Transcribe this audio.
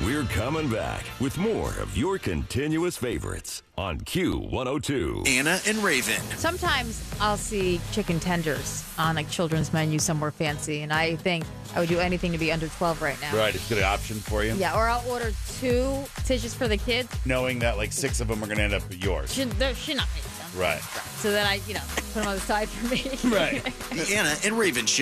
We're coming back with more of your continuous favorites on Q102. Anna and Raven. Sometimes I'll see chicken tenders on like children's menu somewhere fancy, and I think I would do anything to be under 12 right now. Right, it's a good option for you. Yeah, or I'll order 2 dishes for the kids. Knowing that like 6 of them are going to end up yours. Should not pay them. Right. So then I, put them on the side for me. Right. The Anna and Raven Show.